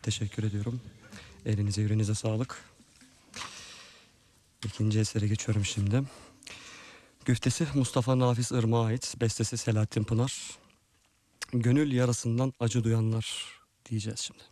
Teşekkür ediyorum. Elinize yüreğinize sağlık. İkinci esere geçiyorum şimdi. Güftesi Mustafa Nafiz Irmak'a ait. Bestesi Selahattin Pınar. Gönül yarasından acı duyanlar diyeceğiz şimdi.